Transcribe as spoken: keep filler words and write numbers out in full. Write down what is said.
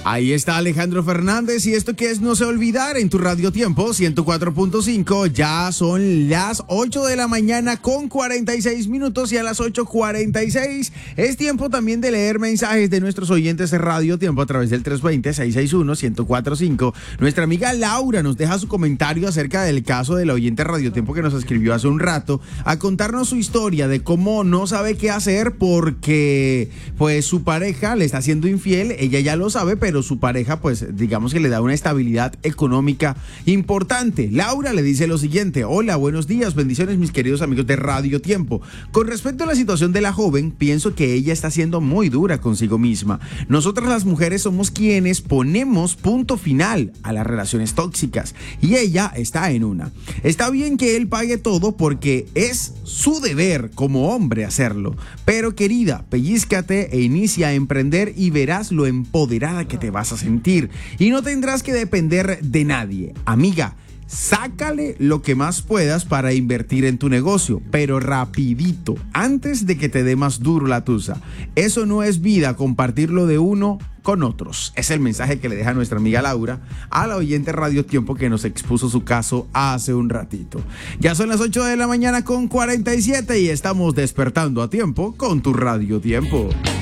Ahí está Alejandro Fernández y esto que es No Se Olvidar en tu Radio Tiempo ciento cuatro punto cinco. Ya son las ocho de la mañana con cuarenta y seis minutos y a las ocho cuarenta y seis es tiempo también de leer mensajes de nuestros oyentes de Radio Tiempo a través del tres dos cero, seis seis uno, uno cero cuatro cinco. Nuestra amiga Laura nos deja su comentario acerca del caso del oyente Radio Tiempo que nos escribió hace un rato a contarnos su historia de cómo no sabe qué hacer porque pues su pareja le está siendo infiel. Ella ya lo sabe, pero pero su pareja, pues, digamos que le da una estabilidad económica importante. Laura le dice lo siguiente: hola, buenos días, bendiciones, mis queridos amigos de Radio Tiempo. Con respecto a la situación de la joven, pienso que ella está siendo muy dura consigo misma. Nosotras las mujeres somos quienes ponemos punto final a las relaciones tóxicas y ella está en una. Está bien que él pague todo porque es su deber como hombre hacerlo, pero querida, pellízcate e inicia a emprender y verás lo empoderada que te vas a sentir y no tendrás que depender de nadie. Amiga, sácale lo que más puedas para invertir en tu negocio, pero rapidito, antes de que te dé más duro la tusa. Eso no es vida, compartirlo de uno con otros. Es el mensaje que le deja nuestra amiga Laura a la oyente Radio Tiempo que nos expuso su caso hace un ratito. Ya son las ocho de la mañana con cuarenta y siete y estamos despertando a tiempo con tu Radio Tiempo.